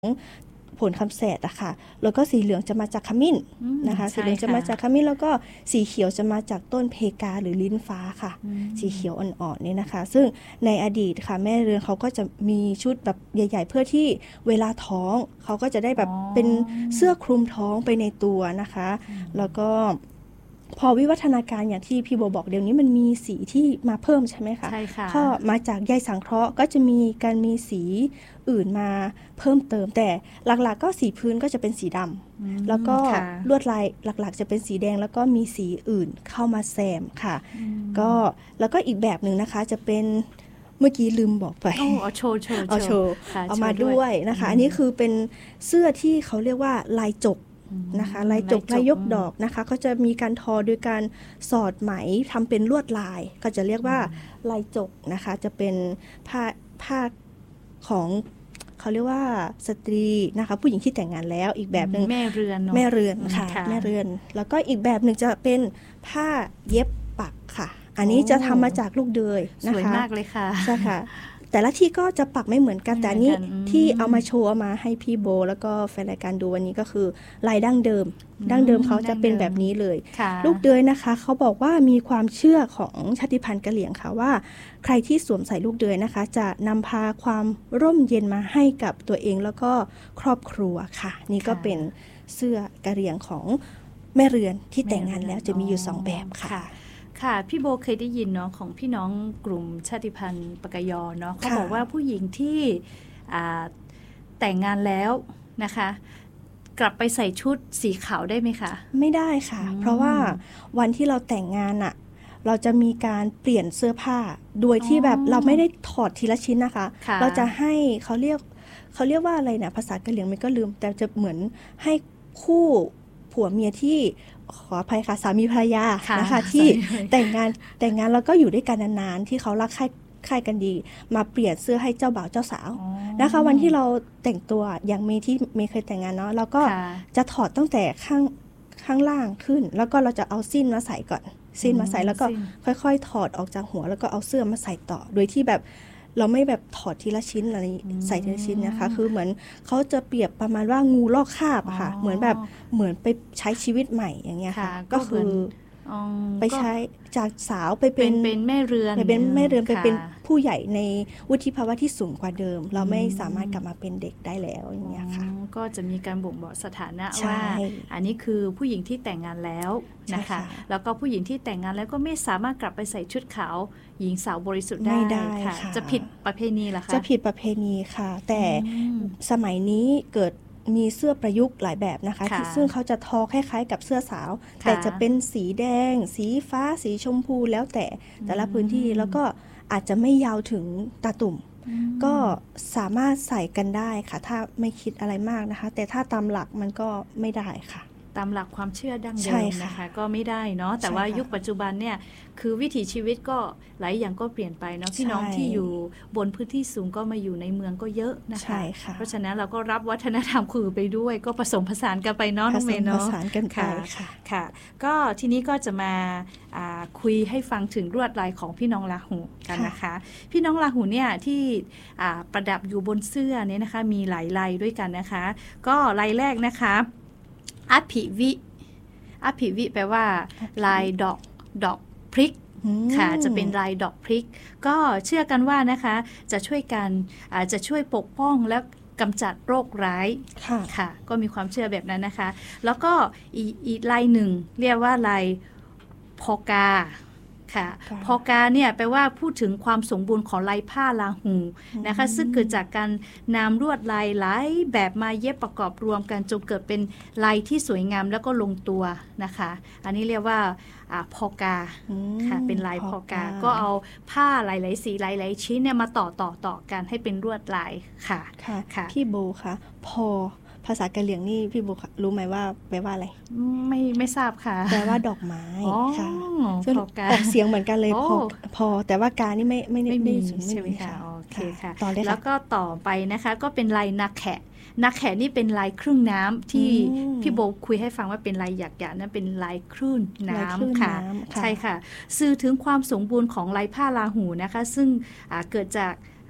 ผลคำแสดอะค่ะแล้วก็สีเหลืองจะมาจากขมิ้นนะคะสีเหลืองจะมาจากขมิ้นแล้วก็สีเขียวจะมาจากต้นเพกาหรือลิ้นฟ้าค่ะสีเขียวอ่อนๆนี่นะคะซึ่งในอดีตค่ะแม่เรือนเขาก็จะมีชุดแบบใหญ่ๆเพื่อที่เวลาท้องเขาก็จะได้แบบเป็นเสื้อคลุมท้องไปในตัวนะคะแล้วก็พอวิวัฒนาการอย่างที่พี่โบบอกเดี๋ยวนี้มันมีสีที่มาเพิ่มใช่ไหมคะใช่ค่ะก็มาจากใยสังเคราะห์ก็จะมีการมีสีอื่นมาเพิ่มเติมแต่หลักๆก็สีพื้นก็จะเป็นสีดำแล้วก็ลวดลายหลักๆจะเป็นสีแดงแล้วก็มีสีอื่นเข้ามาแซมค่ะก็แล้วก็อีกแบบหนึ่งนะคะจะเป็นเมื่อกี้ลืมบอกไปโชว์เอามาด้วยนะคะอันนี้คือเป็นเสื้อที่เขาเรียกว่าลายจกนะคะลายจกลายยกดอกนะคะก็จะมีการทอโดยการสอดไหมทำเป็นลวดลายก็จะเรียกว่าลายจกนะคะจะเป็นผ้าของเขาเรียกว่าสตรีนะคะผู้หญิงที่แต่งงานแล้วอีกแบบนึงแม่เรือนค่ะแม่เรือนแล้วก็อีกแบบนึงจะเป็นผ้าเย็บปักค่ะอันนี้จะทำมาจากลูกเดือยนะคะสวยมากเลยค่ะใช่ค่ะแต่ละที่ก็จะปักไม่เหมือนกันแต่นี้ที่เอามาโชว์เอามาให้พี่โบแล้วก็แฟนรายการดูวันนี้ก็คือลายดั้งเดิมเขาจะเป็นแบบนี้เลยลูกเดือยนะคะเขาบอกว่ามีความเชื่อของชาติพันธุ์กะเหรี่ยงค่ะว่าใครที่สวมใส่ลูกเดือยนะคะจะนำพาความร่มเย็นมาให้กับตัวเองแล้วก็ครอบครัวค่ะนี่ก็เป็นเสื้อกะเหรี่ยงของแม่เรือนที่แต่งงานแล้วจะมีอยู่2แบบค่ะค่ะพี่โบเคยได้ยินเนาะของพี่น้องกลุ่มชาติพันธุ์ปากยอเนาะเขาบอกว่าผู้หญิงที่แต่งงานแล้วนะคะกลับไปใส่ชุดสีขาวได้ไหมคะไม่ได้ค่ะเพราะว่าวันที่เราแต่งงานอะเราจะมีการเปลี่ยนเสื้อผ้าโดยที่แบบเราไม่ได้ถอดทีละชิ้นนะคะเราจะให้เขาเรียกว่าอะไรนะภาษากะเหรี่ยงมันก็ลืมแต่จะเหมือนให้คู่ผัวเมียที่ขออภัยค่ะสามีภรรยานะคะที่แต่งงานแล้วก็อยู่ด้วยกันนานๆที่เขารักใคร่กันดีมาเปลี่ยนเสื้อให้เจ้าบ่าวเจ้าสาวนะคะวันที่เราแต่งตัวอย่างเมย์ที่เมย์เคยแต่งงานเนาะเราก็จะถอดตั้งแต่ข้างล่างขึ้นแล้วก็เราจะเอาสิ้นมาใส่ก่อนสิ้นมาใส่แล้วก็ค่อยๆถอดออกจากหัวแล้วก็เอาเสื้อมาใส่ต่อโดยที่แบบเราไม่แบบถอดทีละชิ้นอะไรใส่ทีละชิ้นนะคะคือเหมือนเขาจะเปรียบประมาณว่างูลอกคราบค่ะเหมือนไปใช้ชีวิตใหม่อย่างเงี้ยค่ะก็คือไปใช้จากสาวไปเป็นแม่เรือนไปเป็นผู้ใหญ่ในวุฒิภาวะที่สูงกว่าเดิมเราไม่สามารถกลับมาเป็นเด็กได้แล้วอย่างเงี้ยค่ะก็จะมีการบ่งบอกสถานะว่าอันนี้คือผู้หญิงที่แต่งงานแล้วนะคะแล้วก็ผู้หญิงที่แต่งงานแล้วก็ไม่สามารถกลับไปใส่ชุดขาวหญิงสาวบริสุทธิ์ได้ค่ะจะผิดประเพณีเหรอคะจะผิดประเพณีค่ะแต่สมัยนี้เกิดมีเสื้อประยุกต์หลายแบบนะคะซึ่งเขาจะทอคล้ายๆกับเสื้อสาวแต่จะเป็นสีแดงสีฟ้าสีชมพูแล้วแต่ละพื้นที่แล้วก็อาจจะไม่ยาวถึงตาตุ่มก็สามารถใส่กันได้ค่ะถ้าไม่คิดอะไรมากนะคะแต่ถ้าตามหลักมันก็ไม่ได้ค่ะตามหลักความเชื่อดั้งเดิมนะคะก็ไม่ได้เนาะแต่ว่ายุคปัจจุบันเนี่ยคือวิถีชีวิตก็หลายอย่างก็เปลี่ยนไปเนาะพี่น้องที่อยู่บนพื้นที่สูงก็มาอยู่ในเมืองก็เยอะนะคะเพราะฉะนั้นเราก็รับวัฒนธรรมคือไปด้วยก็ผสมผสานกันไปเนาะน้องเมย์เนาะผสมผสานกันไปค่ะก็ทีนี้ก็จะมาคุยให้ฟังถึงลวดลายของพี่น้องลาหูกันนะคะพี่น้องลาหูเนี่ยที่ประดับอยู่บนเสื้อเนี่ยนะคะมีหลายลายด้วยกันนะคะก็ลายแรกนะคะอภิวิแปลว่าลายดอกพริกค่ะจะเป็นลายดอกพริกก็เชื่อกันว่านะคะจะช่วยปกป้องและกำจัดโรคร้ายค่ะก็มีความเชื่อแบบนั้นนะคะแล้วก็อีกลายหนึ่งเรียกว่าลายพอกาค่ะพอกาเนี่ยแปลว่าพูดถึงความสมบูรณ์ของลายผ้าลาหูนะคะซึ่งเกิดจากการนำลวดลายหลายแบบมาเย็บประกอบรวมกันจนเกิดเป็นลายที่สวยงามแล้วก็ลงตัวนะคะอันนี้เรียกว่าพอกาค่ะเป็นลายพอกาก็เอาผ้าหลายๆสีหลายๆชิ้นเนี่ยมาต่อกันให้เป็นลวดลายค่ะพี่โบคะพอภาษากะเหรี่ยงนี่พี่โบรู้ไหมว่าแปลว่าอะไรไม่ทราบค่ะแปลว่าดอกไม้ค่ะออกเสียงเหมือนกันเลยพอแต่ว่ากานี่ไม่มีใช่ไหมคะโอเคค่ะแล้วก็ต่อไปนะคะก็เป็นลายนาแขะนี่เป็นลายครึ่งน้ำที่พี่โบคุยให้ฟังว่าเป็นลายหยักๆนั่นเป็นลายคลื่นน้ำค่ะใช่ค่ะสื่อถึงความสมบูรณ์ของลายผ้าลาหูนะคะซึ่งเกิดจาก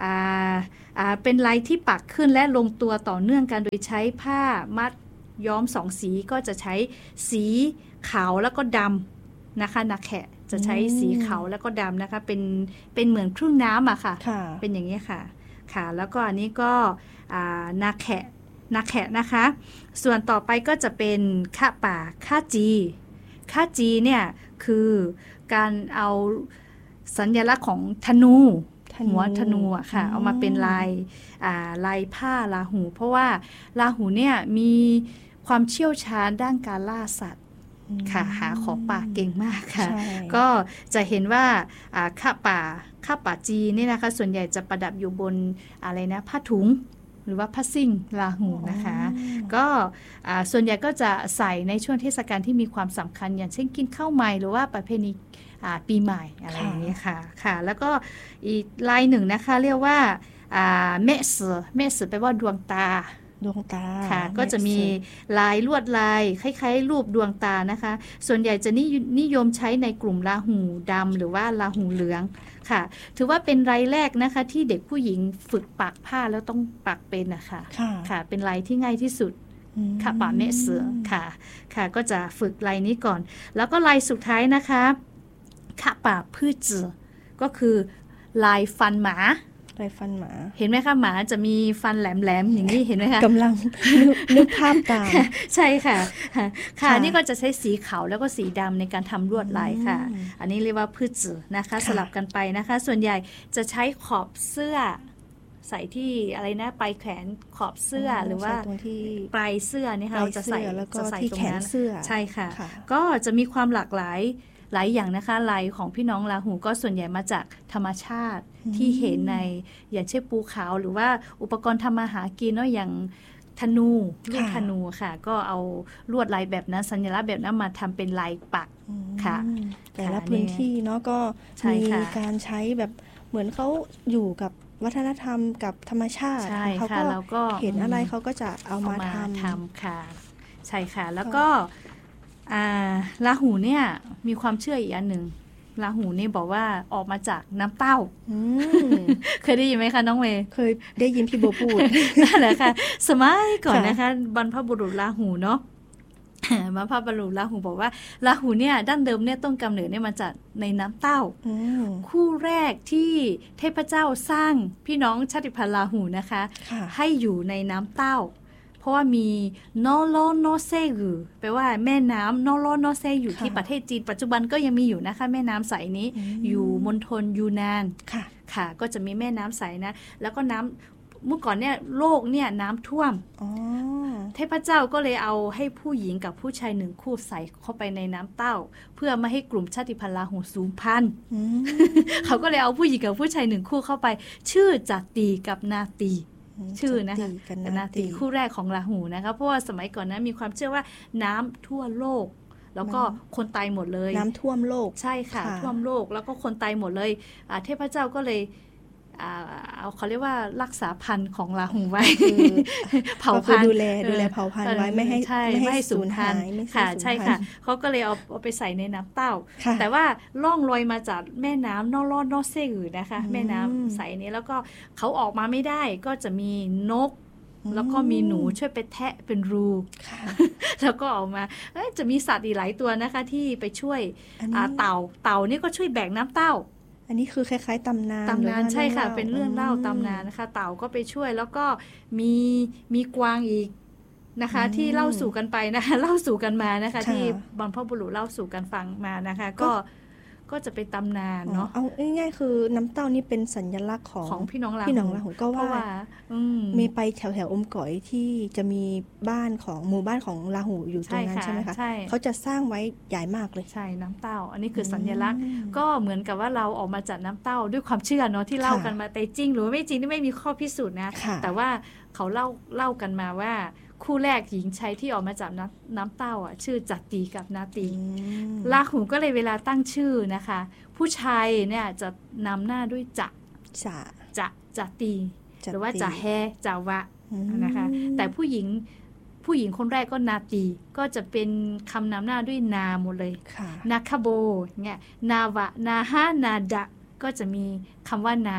เป็นลายที่ปักขึ้นและลงตัวต่อเนื่องกันโดยใช้ผ้ามัดย้อม2สีก็จะใช้สีขาวแล้วก็ดำนะคะนาแขะจะใช้สีขาวแล้วก็ดำนะคะเป็นเหมือนครึ่งน้ำอะค่ะเป็นอย่างนี้ค่ะค่ะแล้วก็อันนี้ก็นาแขะนะคะส่วนต่อไปก็จะเป็นค่าป่าค่าจีเนี่ยคือการเอาสัญลักษณ์ของธนูหัวธนูอะค่ะเอามาเป็นลายผ้าลาหูเพราะว่าลาหูเนี่ยมีความเชี่ยวชาญด้านการล่าสัตว์ค่ะหาของป่าเก่งมากค่ะก็จะเห็นว่าค่าป่าจีนี่นะคะส่วนใหญ่จะประดับอยู่บนอะไรนะผ้าถุงหรือว่าผ้าซิ่งลาหูนะคะก็ส่วนใหญ่ก็จะใส่ในช่วงเทศกาลที่มีความสำคัญอย่างเช่นกินข้าวใหม่หรือว่าประเพณีปีใหม่อะไรอย่างนี้ค่ะแล้วก็อีกลายหนึ่งนะคะเรียกว่าเมฆเสือแปลว่าดวงตาค่ะก็จะมีลายลวดลายคล้ายๆรูปดวงตานะคะส่วนใหญ่จะนิยมใช้ในกลุ่มราหูดำหรือว่าราหูเหลืองค่ะถือว่าเป็นลายแรกนะคะที่เด็กผู้หญิงฝึกปักผ้าแล้วต้องปักเป็นนะคะค่ะเป็นลายที่ง่ายที่สุดค่ะป่าเมฆเสือค่ะก็จะฝึกลายนี้ก่อนแล้วก็ลายสุดท้ายนะคะค่ะป่าพืชจือก็คือลายฟันหมาเห็นไหมคะหมาจะมีฟันแหลมๆอย่างนี้เห็นไหมคะกำลังนึกภาพตามใช่ค่ะนี่ก็จะใช้สีขาวแล้วก็สีดำในการทำลวดลายค่ะอันนี้เรียกว่าพืชจือนะคะสลับกันไปนะคะส่วนใหญ่จะใช้ขอบเสื้อใส่ที่อะไรนะปลายแขนขอบเสื้อหรือว่าปลายเสื้อนี่ค่ะเราจะใส่ที่แขนเสื้อใช่ค่ะก็จะมีความหลากหลายอย่างนะคะลายของพี่น้องราหูก็ส่วนใหญ่มาจากธรรมชาติที่เห็นในอย่างเช่นภูเขาหรือว่าอุปกรณ์ทำมาหากินเนาะอย่างธนูลูกธนูค่ะก็เอาลวดลายแบบนั้นสัญลักษณ์แบบนั้นมาทำเป็นลายปักค่ะแต่ละพื้นที่เนาะก็มีการใช้แบบเหมือนเขาอยู่กับวัฒนธรรมกับธรรมชาติเขาก็เห็นอะไรเขาก็จะเอามาทำค่ะใช่ค่ะแล้วก็ราหูเนี่ยมีความเชื่ออีกอันหนึ่งราหูนี่บอกว่าออกมาจากน้ำเต้าเคยได้ยินไหมคะน้องเมย์เคยได้ยินพี่โบพูดนั่นแหละค่ะสมัยก่อนนะคะบรรพบุรุษราหูเนาะบรรพบุรุษราหูบอกว่าราหูเนี่ยดั้งเดิมเนี่ยต้นกำเนิดเนี่ยมาจากในน้ำเต้าคู่แรกที่เทพเจ้าสร้างพี่น้องชาติพันธุ์ราหูนะคะให้อยู่ในน้ำเต้าเพราะว่ามีนอโลโนเซกุแปลว่าแม่น้ำนอโลโนเซอยู่ที่ประเทศจีนปัจจุบันก็ยังมีอยู่นะคะแม่น้ำใสนี้อยู่มณฑลยูนานค่ะก็จะมีแม่น้ำใสนะแล้วก็น้ำเมื่อก่อนเนี่ยโลกเนี่ยน้ำท่วมเทพเจ้าก็เลยเอาให้ผู้หญิงกับผู้ชายหนึ่งคู่ใส่เข้าไปในน้ำเต้าเพื่อไม่ให้กลุ่มชาติพันธุ์ราหูสูญพันธุ์เขาก็เลยเอาผู้หญิงกับผู้ชายหนึ่งคู่เข้าไปชื่อจัตติกับนาตีชื่อนะคะนาตีคู่แรกของราหูนะคะเพราะว่าสมัยก่อนนะมีความเชื่อว่าน้ำทั่วโลกแล้วก็คนตายหมดเลยน้ำท่วมโลกใช่ค่ะท่วมโลกแล้วก็คนตายหมดเลยเทพเจ้าก็เลยเอาเขาเรียกว่ารักษาพันธุ์ของราหูไว้เผาพันธุ์ดูแลเผาพันธุ์ไว้ไม่ให้สูญหายค่ะใช่ค่ะเขาก็เลยเอาไปใส่ในน้ำเต้าแต่ว่าล่องลอยมาจากแม่น้ำนอรอดนอเซอืนะคะแม่น้ำใสนี้แล้วก็เขาออกมาไม่ได้ก็จะมีนกแล้วก็มีหนูช่วยไปแทะเป็นรูแล้วก็ออกมาจะมีสัตว์อีกหลายตัวนะคะที่ไปช่วยเต่านี่ก็ช่วยแบกน้ำเต้าอันนี้คือคล้ายๆตำนานใช่ค่ะเป็นเรื่องเล่าตำนานนะคะเต่าก็ไปช่วยแล้วก็มีกวางอีกนะคะที่เล่าสู่กันไปนะคะเล่าสู่กันมานะคะที่บรรพบุรุษเล่าสู่กันฟังมานะคะก็จะเป็นตำนานเนาะเอาง่ายๆคือน้ำเต้านี่เป็นสัญลักษณ์ของพี่น้องราหูก็ว่ามีไปแถวอมก๋อยที่จะมีบ้านของหมู่บ้านของราหูอยู่ตรงนั้นใช่ไหมคะเขาจะสร้างไว้ใหญ่มากเลยใช่น้ำเต้าอันนี้คือสัญลักษณ์ก็เหมือนกับว่าเราออกมาจากน้ำเต้าด้วยความเชื่อเนาะที่เล่ากันมาแต่จริงหรือไม่จริงนี่ไม่มีข้อพิสูจน์นะแต่ว่าเขาเล่ากันมาว่าคู่แรกหญิงชายที่ออกมาจากน้ำเต้าชื่อจัตติกับนาตีราหูก็เลยเวลาตั้งชื่อนะคะผู้ชายเนี่ยจะนำหน้าด้วยจัตติหรือว่าจะแฮจาวะนะคะแต่ผู้หญิงคนแรกก็นาตีก็จะเป็นคำนำหน้าด้วยนาหมดเลยนาคาโบเนี่ยนาวะนาฮานาดะก็จะมีคำว่านา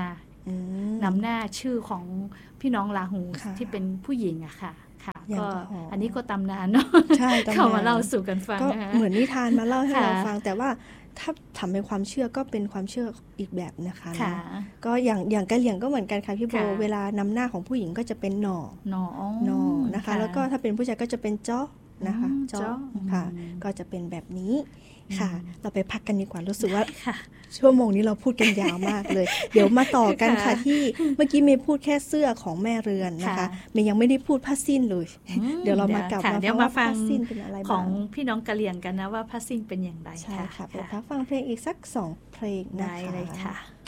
นำหน้าชื่อของพี่น้องลาหูที่เป็นผู้หญิงอะค่ะก็อันนี้ก็ตำนานเนาะเข้ามาเล่าสู่กันฟังก็เหมือนนิทานมาเล่าให้เราฟังแต่ว่าถ้าทำเป็นความเชื่อก็เป็นความเชื่ออีกแบบนะคะก็อย่างกะเหรี่ยงก็เหมือนกันค่ะพี่โบเวลานำหน้าของผู้หญิงก็จะเป็นหน่อนะคะแล้วก็ถ้าเป็นผู้ชายก็จะเป็นเจาะนะคะเจาะค่ะก็จะเป็นแบบนี้ค่ะเราไปพักกันดีกว่ารู้สึกว่าชั่วโมงนี้เราพูดกันยาวมากเลยเดี๋ยวมาต่อกันค่ะที่เมื่อกี้เมย์พูดแค่เสื้อของแม่เรือนนะคะเมย์ยังไม่ได้พูดผ้าสิ้นเลยเดี๋ยวเรามากลับมาฟังว่าผ้าสิ้นเป็นอะไรบ้างของพี่น้องกะเหรี่ยงกันนะว่าผ้าสิ้นเป็นอย่างไรใช่ค่ะไปพักฟังเพลงอีกสัก2 เพลงนะคะได้เลยค่ะ